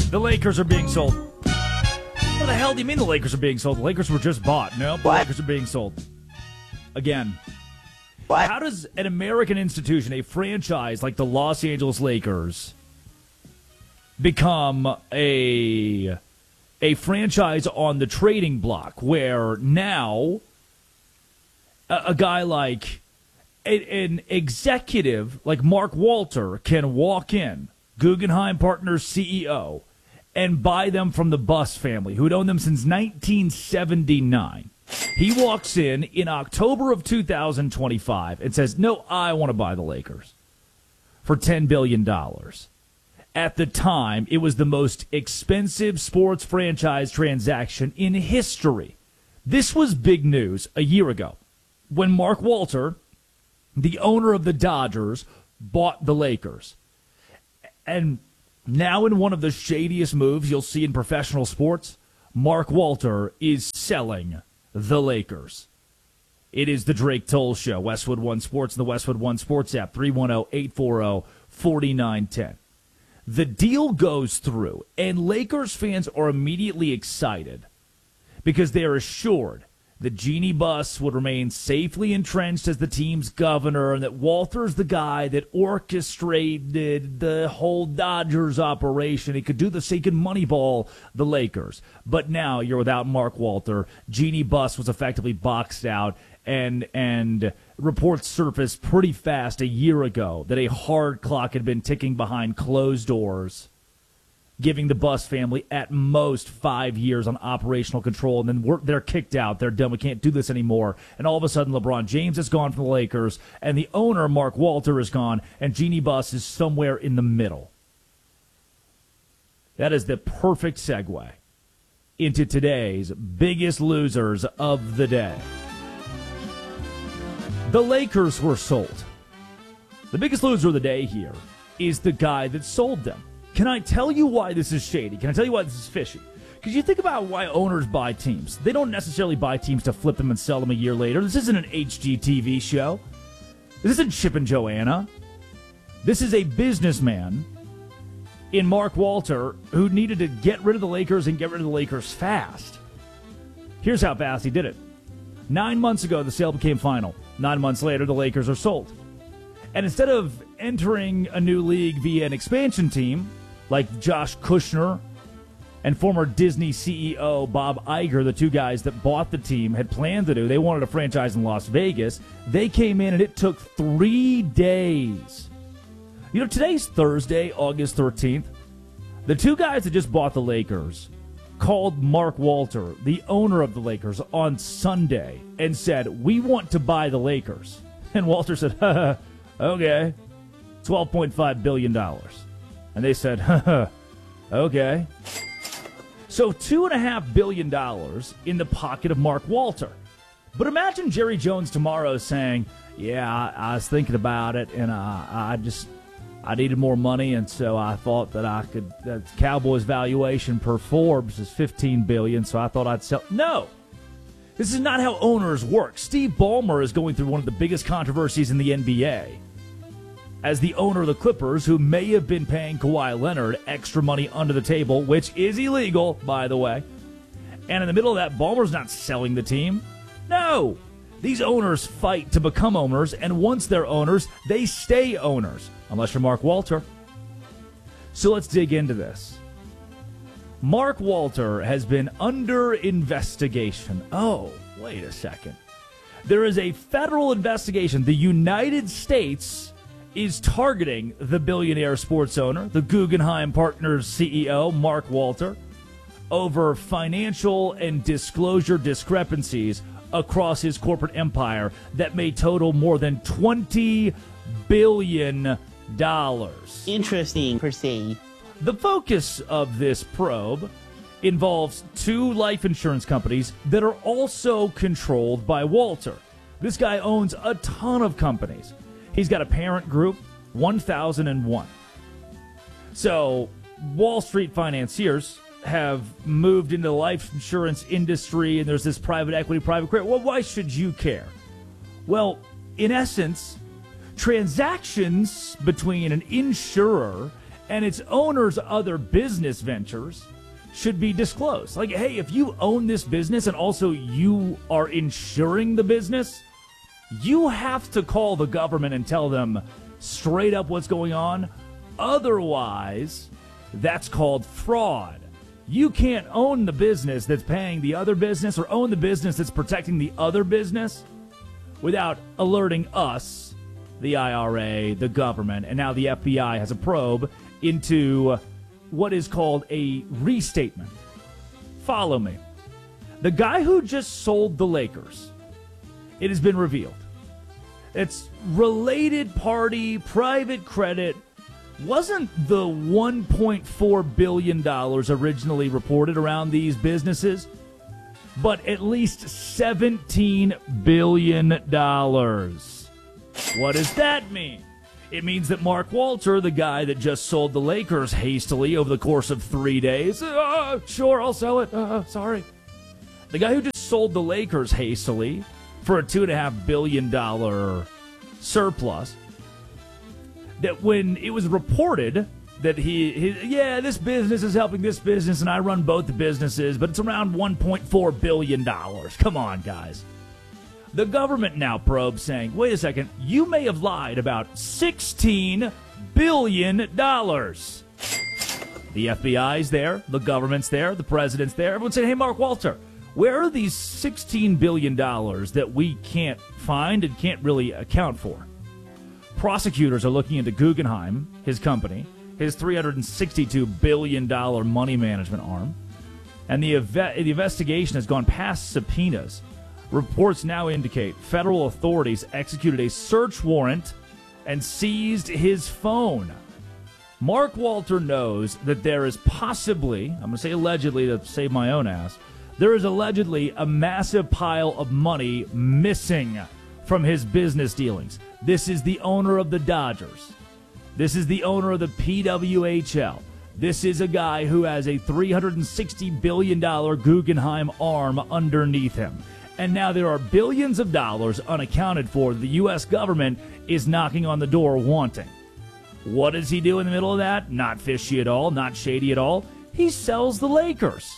The Lakers are being sold. What the hell do you mean the Lakers are being sold? The Lakers were just bought. No, the Lakers are being sold. Again. What? How does an American institution, a franchise like the Los Angeles Lakers, become a franchise on the trading block where now a guy like an executive like Mark Walter can walk in, Guggenheim Partners CEO, and buy them from the Buss family, who'd owned them since 1979. He walks in October of 2025 and says, no, I want to buy the Lakers for $10 billion. At the time, it was the most expensive sports franchise transaction in history. This was big news a year ago when Mark Walter, the owner of the Dodgers, bought the Lakers. And now in one of the shadiest moves you'll see in professional sports, Mark Walter is selling the Lakers. It is the Drake Toll Show, Westwood One Sports, and the Westwood One Sports app, 310-840-4910. The deal goes through, and Lakers fans are immediately excited because they are assured that Jeannie Buss would remain safely entrenched as the team's governor and that Walter's the guy that orchestrated the whole Dodgers operation. He could do this, he could moneyball the Lakers. But now you're without Mark Walter. Jeannie Buss was effectively boxed out, and reports surfaced pretty fast a year ago that a hard clock had been ticking behind closed doors, giving the Buss family at most 5 years on operational control, and then they're kicked out. They're done. We can't do this anymore. And all of a sudden, LeBron James is gone from the Lakers, and the owner, Mark Walter, is gone, and Jeannie Buss is somewhere in the middle. That is the perfect segue into today's biggest losers of the day. The Lakers were sold. The biggest loser of the day here is the guy that sold them. Can I tell you why this is shady? Can I tell you why this is fishy? Because you think about why owners buy teams. They don't necessarily buy teams to flip them and sell them a year later. This isn't an HGTV show. This isn't Chip and Joanna. This is a businessman in Mark Walter who needed to get rid of the Lakers and get rid of the Lakers fast. Here's how fast he did it. 9 months ago, the sale became final. 9 months later, the Lakers are sold. And instead of entering a new league via an expansion team, like Josh Kushner and former Disney CEO Bob Iger, the two guys that bought the team, had planned to do, they wanted a franchise in Las Vegas. They came in and it took 3 days. You know, today's Thursday, August 13th. The two guys that just bought the Lakers called Mark Walter, the owner of the Lakers, on Sunday and said, we want to buy the Lakers. And Walter said, okay, $12.5 billion. And they said, okay. So $2.5 billion in the pocket of Mark Walter. But imagine Jerry Jones tomorrow saying, yeah, I was thinking about it, and I needed more money, and so I thought that the Cowboys' valuation per Forbes is $15 billion, so I thought I'd sell. No. This is not how owners work. Steve Ballmer is going through one of the biggest controversies in the NBA as the owner of the Clippers, who may have been paying Kawhi Leonard extra money under the table, which is illegal, by the way. And in the middle of that, Ballmer's not selling the team. No. These owners fight to become owners, and once they're owners, they stay owners, unless you're Mark Walter. So let's dig into this. Mark Walter has been under investigation. Oh, wait a second. There is a federal investigation. The United States is targeting the billionaire sports owner, the Guggenheim Partners CEO, Mark Walter, over financial and disclosure discrepancies across his corporate empire that may total more than $20 billion. Interesting, per se. The focus of this probe involves 2 life insurance companies that are also controlled by Walter. This guy owns a ton of companies. He's got a parent group, 1001. So Wall Street financiers have moved into the life insurance industry, and there's this private equity, private credit. Well, why should you care? Well, in essence, transactions between an insurer and its owner's other business ventures should be disclosed. Like, hey, if you own this business and also you are insuring the business, you have to call the government and tell them straight up what's going on. Otherwise, that's called fraud. You can't own the business that's paying the other business or own the business that's protecting the other business without alerting us, the IRA, the government, and now the FBI has a probe into what is called a restatement. Follow me. The guy who just sold the Lakers, it has been revealed, it's related party, private credit, wasn't the $1.4 billion originally reported around these businesses, but at least $17 billion. What does that mean? It means that Mark Walter, the guy that just sold the Lakers hastily over the course of 3 days, sure, I'll sell it, sorry. The guy who just sold the Lakers hastily for a $2.5 billion surplus, that when it was reported that this business is helping this business and I run both the businesses, but it's around $1.4 billion. Come on, guys. The government now probes saying, wait a second, you may have lied about $16 billion. The FBI's there, the government's there, the president's there. Everyone's saying, hey, Mark Walter, where are these $16 billion that we can't find and can't really account for? Prosecutors are looking into Guggenheim, his company, his $362 billion money management arm, and the investigation has gone past subpoenas. Reports now indicate federal authorities executed a search warrant and seized his phone. Mark Walter knows that there is possibly, I'm going to say allegedly to save my own ass, there is allegedly a massive pile of money missing from his business dealings. This is the owner of the Dodgers. This is the owner of the PWHL. This is a guy who has a $360 billion Guggenheim arm underneath him. And now there are billions of dollars unaccounted for the U.S. government is knocking on the door wanting. What does he do in the middle of that? Not fishy at all, not shady at all. He sells the Lakers.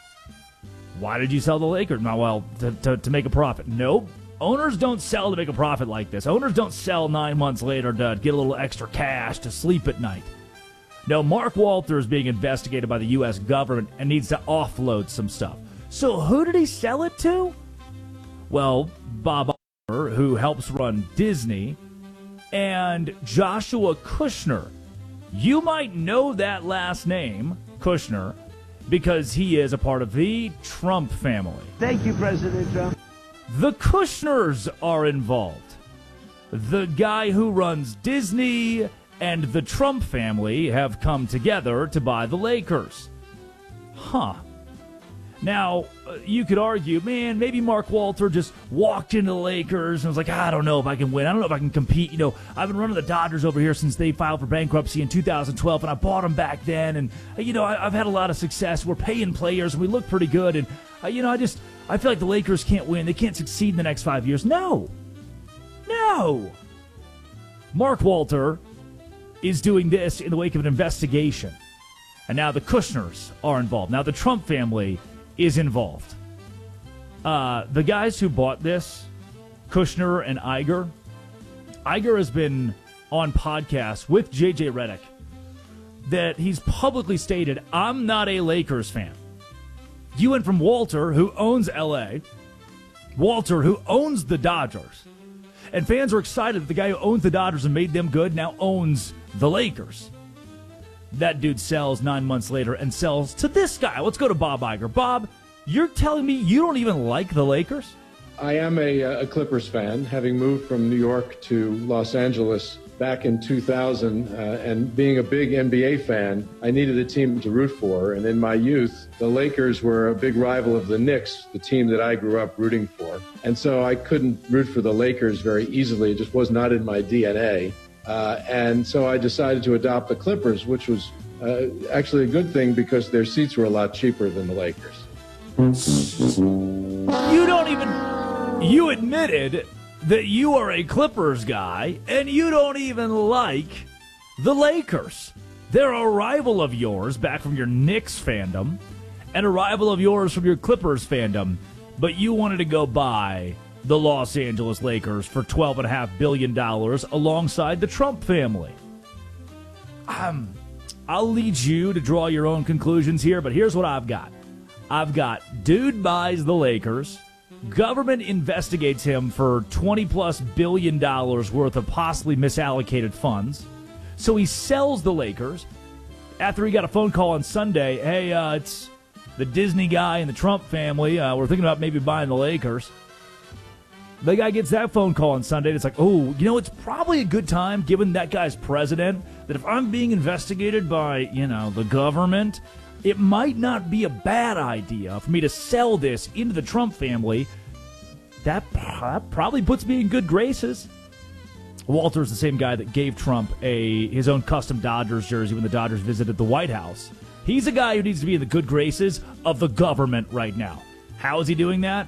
Why did you sell the Lakers? Well, to make a profit. Nope. Owners don't sell to make a profit like this. Owners don't sell 9 months later to get a little extra cash to sleep at night. No, Mark Walter is being investigated by the U.S. government and needs to offload some stuff. So who did he sell it to? Well, Bob Iger, who helps run Disney, and Joshua Kushner. You might know that last name, Kushner, because he is a part of the Trump family. Thank you, President Trump. The Kushners are involved. The guy who runs Disney and the Trump family have come together to buy the Lakers. Huh. Now, you could argue, man, maybe Mark Walter just walked into the Lakers and was like, I don't know if I can win. I don't know if I can compete. You know, I've been running the Dodgers over here since they filed for bankruptcy in 2012, and I bought them back then. And, you know, I've had a lot of success. We're paying players, and we look pretty good. And, you know, I feel like the Lakers can't win. They can't succeed in the next 5 years. No. Mark Walter is doing this in the wake of an investigation. And now the Kushners are involved. Now the Trump family is involved. The guys who bought this, Kushner and Iger has been on podcasts with JJ Redick that he's publicly stated, I'm not a Lakers fan. You went from Walter, who owns L.A., Walter, who owns the Dodgers, and fans are excited that the guy who owns the Dodgers and made them good now owns the Lakers. That dude sells 9 months later and sells to this guy. Let's go to Bob Iger. Bob, you're telling me you don't even like the Lakers? I am a Clippers fan, having moved from New York to Los Angeles back in 2000, and being a big NBA fan, I needed a team to root for. And in my youth, the Lakers were a big rival of the Knicks, the team that I grew up rooting for. And so I couldn't root for the Lakers very easily. It just was not in my DNA. And so I decided to adopt the Clippers, which was actually a good thing because their seats were a lot cheaper than the Lakers. You admitted that you are a Clippers guy and you don't even like the Lakers. They're a rival of yours back from your Knicks fandom and a rival of yours from your Clippers fandom, but you wanted to go buy the Los Angeles Lakers for $12.5 billion alongside the Trump family. I'll lead you to draw your own conclusions here, but here's what I've got. I've got dude buys the Lakers, government investigates him for $20+ billion worth of possibly misallocated funds, so he sells the Lakers after he got a phone call on Sunday, hey, it's the Disney guy and the Trump family, we're thinking about maybe buying the Lakers. The guy gets that phone call on Sunday, and it's like, oh, it's probably a good time, given that guy's president, that if I'm being investigated by, the government, it might not be a bad idea for me to sell this into the Trump family. That probably puts me in good graces. Walter's the same guy that gave Trump his own custom Dodgers jersey when the Dodgers visited the White House. He's a guy who needs to be in the good graces of the government right now. How is he doing that?